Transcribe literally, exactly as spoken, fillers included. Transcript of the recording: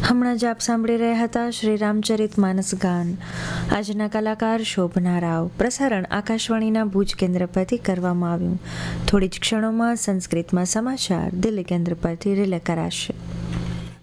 હમણાં જ આપ સાંભળી રહ્યા હતા શ્રી રામચરિત માનસ ગાન. આજના કલાકાર શોભના રાવ. પ્રસારણ આકાશવાણીના ભુજ કેન્દ્ર પરથી કરવામાં આવ્યું. થોડી જ ક્ષણોમાં સંસ્કૃતમાં સમાચાર દિલ્હી કેન્દ્ર પરથી રિલે કરાશે.